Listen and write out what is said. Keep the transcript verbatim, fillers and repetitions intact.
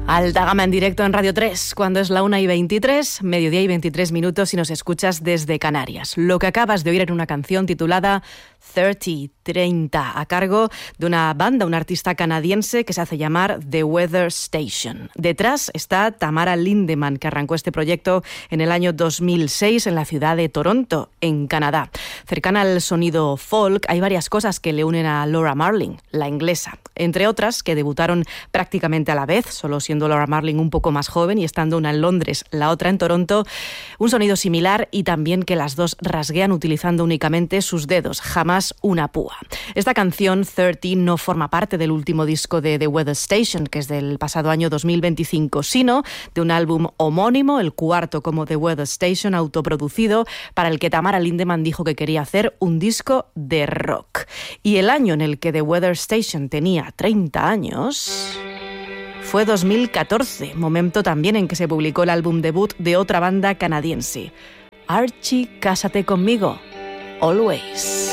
Alta Gama en directo en Radio tres, cuando es la una y veintitrés, mediodía y veintitrés minutos y nos escuchas desde Canarias. Lo que acabas de oír era una canción titulada treinta, a cargo de una banda, un artista canadiense que se hace llamar The Weather Station. Detrás está Tamara Lindemann, que arrancó este proyecto en el año dos mil seis en la ciudad de Toronto, en Canadá. Cercana al sonido folk, hay varias cosas que le unen a Laura Marling, la inglesa, entre otras que debutaron prácticamente a la vez, solo siendo Laura Marling un poco más joven y estando una en Londres, la otra en Toronto, un sonido similar y también que las dos rasguean utilizando únicamente sus dedos, jamás una púa. Esta canción, treinta, no forma parte del último disco de The Weather Station, que es del pasado año dos mil veinticinco, sino de un álbum homónimo, el cuarto como The Weather Station, autoproducido, para el que Tamara Lindemann dijo que quería hacer un disco de rock. Y el año en el que The Weather Station tenía treinta años... fue dos mil catorce, momento también en que se publicó el álbum debut de otra banda canadiense. Archie, cásate conmigo. Always.